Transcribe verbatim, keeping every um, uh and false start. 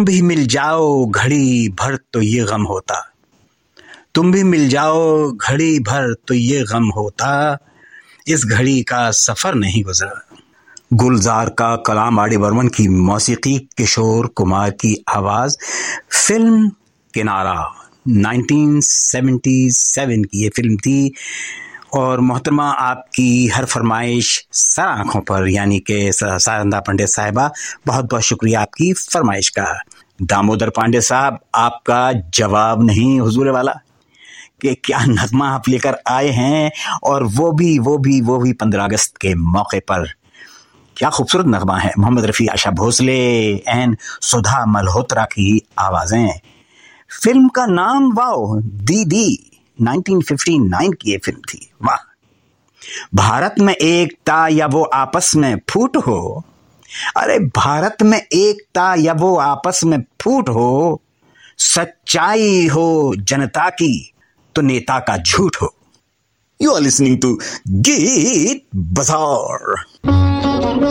तुम भी मिल जाओ घड़ी भर तो ये गम होता, तुम भी मिल जाओ घड़ी भर तो ये गम होता, इस घड़ी का सफर नहीं गुजरा। गुलजार का कलाम, आर डी बर्मन की मौसीकी, किशोर कुमार की आवाज। फिल्म किनारा उन्नीस सौ सतहत्तर की ये फिल्म थी। और मोहतरमा, आपकी हर फरमाइश सर आंखों पर, यानी कि सारंदा पंडित साहिबा, बहुत बहुत शुक्रिया आपकी फरमाइश का। दामोदर पांडे साहब, आपका जवाब नहीं हुजूर वाला कि क्या नगमा आप लेकर आए हैं, और वो भी वो भी वो भी पंद्रह अगस्त के मौके पर। क्या खूबसूरत नगमा है। मोहम्मद रफ़ी, आशा भोसले एंड सुधा मल्होत्रा की आवाजें। फिल्म का नाम वाओ, दीदी, उन्नीस सौ उनसठ की ये फिल्म थी। वाह। भारत में एकता या वो आपस में फूट हो, अरे भारत में एकता या वो आपस में फूट हो, सच्चाई हो जनता की तो नेता का झूठ हो। यू आर लिसनिंग टू गीत बाजार।